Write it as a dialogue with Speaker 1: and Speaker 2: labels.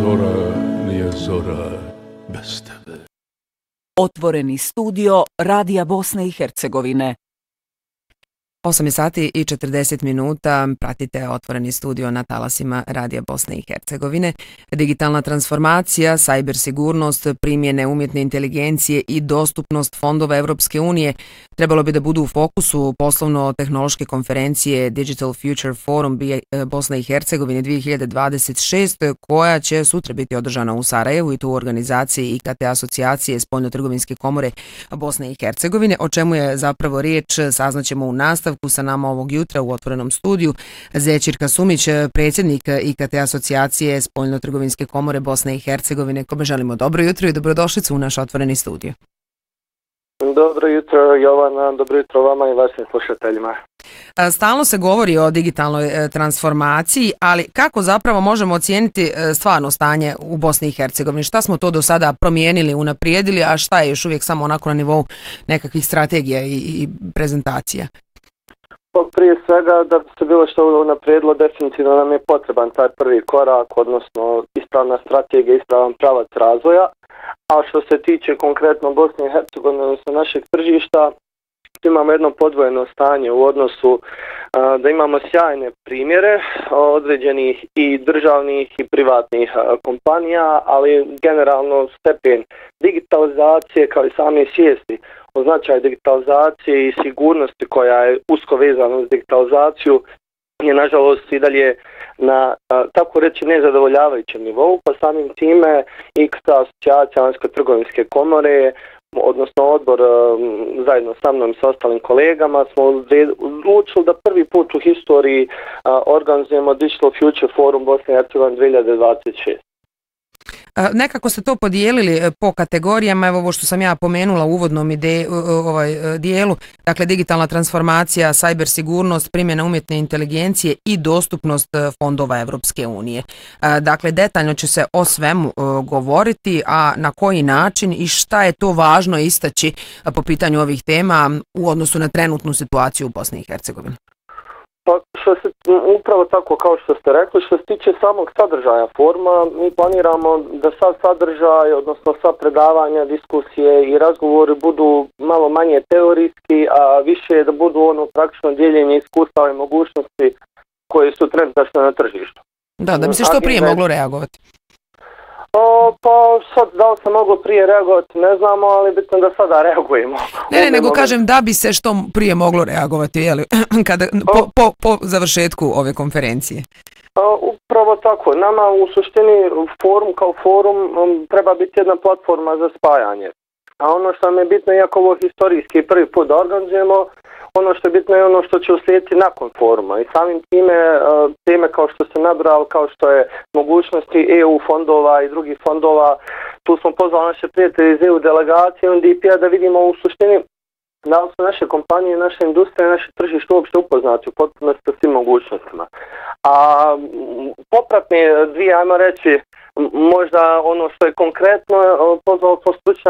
Speaker 1: zora nije zora bez tebe.
Speaker 2: Otvoreni studio Radija Bosne i Hercegovine.
Speaker 3: 8 sati i 40 minuta, pratite Otvoreni studio na talasima Radija Bosne i Hercegovine. Digitalna transformacija, sajber sigurnost, primjene umjetne inteligencije i dostupnost fondova Evropske unije trebalo bi da budu u fokusu poslovno-tehnološke konferencije Digital Future Forum Bosne i Hercegovine 2026, koja će sutra biti održana u Sarajevu i tu u organizaciji IKT asocijacije Spoljno-trgovinske komore Bosne i Hercegovine. O čemu je zapravo riječ, saznaćemo u nastavku. Sa nama ovog jutra u otvorenom studiju Zećirka Sumić, predsjednik IKT asocijacije Spoljno-trgovinske komore Bosne i Hercegovine, kome želimo dobro jutro i dobrodošlicu u naš otvoreni studio.
Speaker 4: Dobro jutro Jovana, dobro jutro vama i vašim slušateljima.
Speaker 3: Stalno se govori o digitalnoj transformaciji, ali kako zapravo možemo ocijeniti stvarno stanje u Bosni i Hercegovini? Šta smo to do sada promijenili, unaprijedili, a šta je još uvijek samo onako na nivou nekakvih strategija i prezentacija?
Speaker 4: Prije svega, da bi se bilo što unaprijedilo, definitivno nam je potreban taj prvi korak, odnosno ispravna strategija, ispravan pravac razvoja. A što se tiče konkretno Bosne i Hercegovine, odnosno našeg tržišta, imamo jedno podvojeno stanje u odnosu da imamo sjajne primjere određenih i državnih i privatnih kompanija, ali generalno stepen digitalizacije kao i same svijesti o značaju digitalizacije i sigurnosti koja je usko vezana uz digitalizaciju je nažalost i dalje na tako reći nezadovoljavajućem nivou, pa samim time IKT asocijacija Vanjsko-trgovinske komore, odnosno odbor zajedno sa mnom i sa ostalim kolegama smo odlučili da prvi put u historiji organizujemo Digital Future Forum Bosne i Hercegovine 2026.
Speaker 3: Nekako ste to podijelili po kategorijama, evo ovo što sam ja pomenula u uvodnom dijelu, dakle digitalna transformacija, sajber sigurnost, primjena umjetne inteligencije i dostupnost fondova Evropske unije. Dakle, detaljno će se o svemu govoriti, a na koji način i šta je to važno istaći po pitanju ovih tema u odnosu na trenutnu situaciju u Bosni i Hercegovini.
Speaker 4: Pa upravo tako kao što ste rekli, što se tiče samog sadržaja foruma, mi planiramo da sad sadržaj, odnosno sva predavanja, diskusije i razgovori budu malo manje teorijski, a više da budu praktično dijeljenje iskustava i mogućnosti koje su trenutačno na tržištu.
Speaker 3: Da bi se što prije moglo reagovati.
Speaker 4: Pa sad da li se moglo prije reagovati ne znamo, ali bitno da sada reagujemo.
Speaker 3: Nego kažem da bi se što prije moglo reagovati, jeli, kada, po završetku ove konferencije.
Speaker 4: Upravo tako. Nama u suštini forum kao forum treba biti jedna platforma za spajanje. A ono što nam je bitno, iako ovo historijski prvi put da organizujemo, ono što je bitno je ono što će uslijediti nakon foruma i samim teme kao što se nabrali, kao što je mogućnosti EU fondova i drugih fondova. Tu smo pozvali naše prijatelje iz EU delegacije UNDP-a da vidimo u suštini da li su naše kompanije, naše industrije, naše tržište uopšte upoznati u potpunosti sa svim mogućnostima. A popratne dvije, ajmo reći, možda ono što je konkretno, pozvali smo stručnjake